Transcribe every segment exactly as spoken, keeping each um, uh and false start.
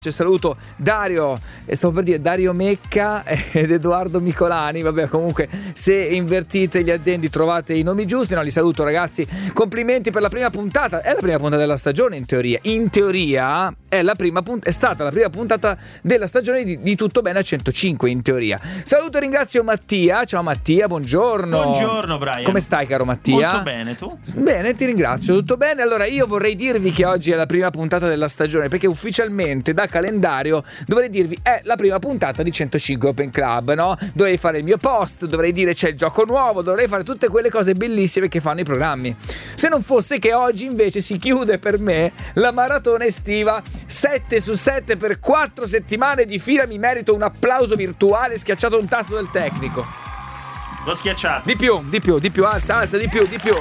Saluto Dario, e stavo per dire Dario Mecca ed Edoardo Micolani. Vabbè, comunque se invertite gli addendi trovate i nomi giusti. No, li saluto ragazzi, complimenti per la prima puntata. È la prima puntata della stagione in teoria. In teoria è la prima punt- è stata la prima puntata della stagione di, di Tutto Bene a centocinque in teoria. Saluto e ringrazio Mattia. Ciao Mattia, buongiorno. Buongiorno Brian. Come stai caro Mattia? Molto bene, tu? Bene, ti ringrazio, tutto bene. Allora io vorrei dirvi che oggi è la prima puntata della stagione, perché ufficialmente da calendario dovrei dirvi è la prima puntata di centocinque Open Club, no? Dovrei fare il mio post, dovrei dire c'è il gioco nuovo, dovrei fare tutte quelle cose bellissime che fanno i programmi. Se non fosse che oggi invece si chiude per me la maratona estiva sette su sette per quattro settimane di fila. Mi merito un applauso virtuale schiacciato un tasto del tecnico. L'ho schiacciato. Di più, di più, di più, alza, alza, di più, di più.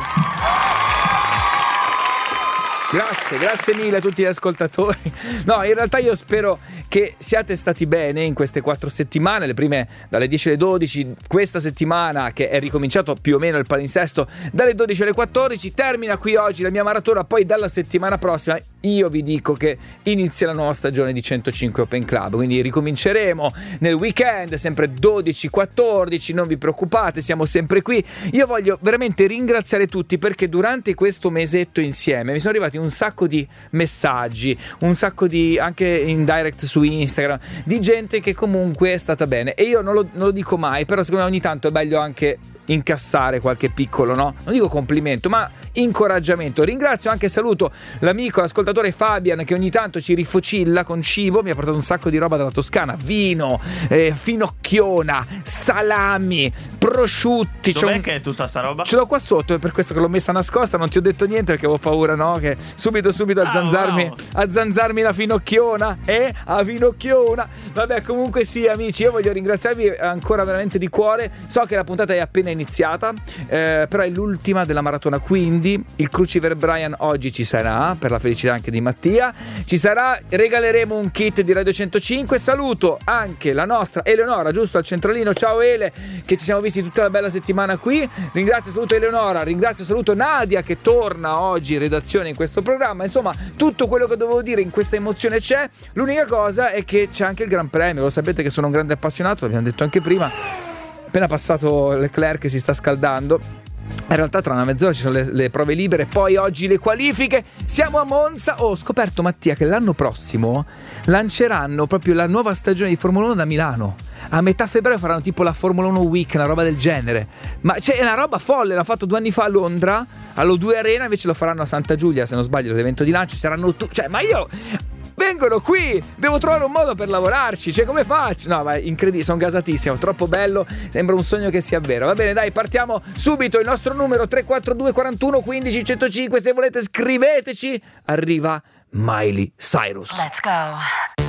Grazie, grazie mille a tutti gli ascoltatori. No, in realtà io spero che siate stati bene in queste quattro settimane, le prime dalle dieci alle dodici, questa settimana che è ricominciato più o meno il palinsesto dalle dodici alle quattordici, termina qui oggi la mia maratona, poi dalla settimana prossima io vi dico che inizia la nuova stagione di centocinque Open Club, quindi ricominceremo nel weekend, sempre dodici quattordici, non vi preoccupate, siamo sempre qui. Io voglio veramente ringraziare tutti perché durante questo mesetto insieme mi sono arrivati un sacco di messaggi, un sacco di anche in direct su Instagram di gente che comunque è stata bene, e io non lo, non lo dico mai, però secondo me ogni tanto è meglio anche incassare qualche piccolo, no? Non dico complimento, ma incoraggiamento. Ringrazio anche e saluto l'amico, l'ascoltatore Fabian che ogni tanto ci rifocilla con cibo, mi ha portato un sacco di roba dalla Toscana, vino, eh, finocchiona, salami, prosciutti. Dov'è un... che è tutta sta roba? Ce l'ho qua sotto, è per questo che l'ho messa nascosta, non ti ho detto niente perché avevo paura, no? Che subito subito a zanzarmi, wow, wow. a zanzarmi la finocchiona, eh? A finocchiona. Vabbè, comunque sì, amici, io voglio ringraziarvi ancora veramente di cuore. So che la puntata è appena iniziata, eh, però è l'ultima della maratona, quindi il Cruciver Brian oggi ci sarà, per la felicità anche di Mattia, ci sarà, regaleremo un kit di Radio centocinque. Saluto anche la nostra Eleonora, giusto al centralino. Ciao Ele, che ci siamo visti tutta la bella settimana qui. Ringrazio e saluto Eleonora, ringrazio e saluto Nadia che torna oggi in redazione in questo programma. Insomma, tutto quello che dovevo dire in questa emozione c'è. L'unica cosa è che c'è anche il Gran Premio, lo sapete che sono un grande appassionato, l'abbiamo detto anche prima. Appena passato Leclerc che si sta scaldando. In realtà tra una mezz'ora ci sono le, le prove libere, poi oggi le qualifiche. Siamo a Monza. Oh, ho scoperto Mattia che l'anno prossimo lanceranno proprio la nuova stagione di Formula uno da Milano. A metà febbraio faranno tipo la Formula uno Week, una roba del genere. Ma c'è una roba folle, l'hanno fatto due anni fa a Londra, all'O due Arena, invece lo faranno a Santa Giulia, se non sbaglio, l'evento di lancio. Saranno tu- cioè, ma io... vengono qui, devo trovare un modo per lavorarci, cioè come faccio? No, ma incredibile, sono gasatissimo, troppo bello, sembra un sogno che sia vero. Va bene, dai, partiamo subito. Il nostro numero tre quattro due quarantuno quindici centocinque, se volete scriveteci. Arriva Miley Cyrus. Let's go.